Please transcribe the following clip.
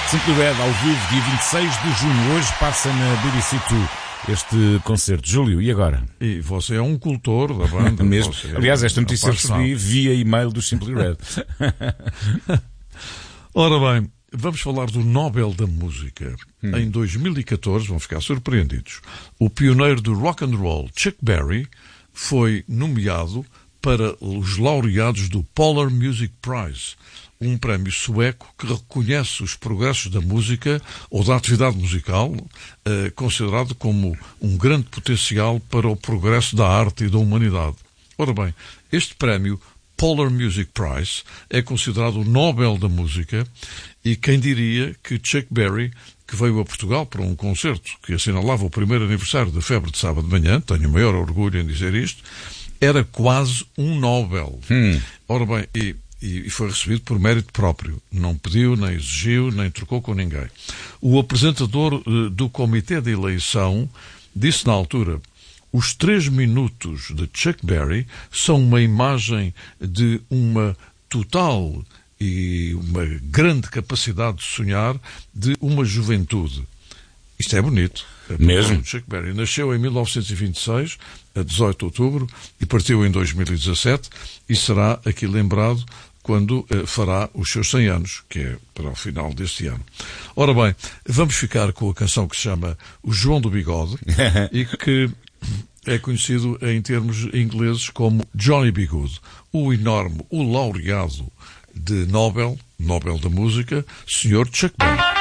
Simply Red ao vivo, dia 26 de junho. Hoje passa na BBC Two este concerto. Júlio, e agora? E você é um cultor da banda. Mesmo. Aliás, esta notícia apaixonado. recebi via e-mail do Simply Red. Ora bem, vamos falar do Nobel da Música. Em 2014, vão ficar surpreendidos, o pioneiro do rock and roll, Chuck Berry, foi nomeado para os laureados do Polar Music Prize, um prémio sueco que reconhece os progressos da música ou da atividade musical, considerado como um grande potencial para o progresso da arte e da humanidade. Ora bem, este prémio Polar Music Prize é considerado o Nobel da Música, e quem diria que Chuck Berry, que veio a Portugal para um concerto que assinalava o primeiro aniversário da Febre de Sábado de Manhã, tenho o maior orgulho em dizer isto, era quase um Nobel. Ora bem, e foi recebido por mérito próprio. Não pediu, nem exigiu, nem trocou com ninguém. O apresentador do comitê de eleição disse na altura: os 3 minutos de Chuck Berry são uma imagem de uma total e uma grande capacidade de sonhar de uma juventude. Isto é bonito. Mesmo. Chuck Berry nasceu em 1926, a 18 de outubro, e partiu em 2017, e será aqui lembrado quando fará os seus 100 anos, que é para o final deste ano. Ora bem, vamos ficar com a canção que se chama O João do Bigode e que é conhecido em termos ingleses como Johnny B. Good, o enorme, o laureado de Nobel da Música, Sr. Chuck Berry.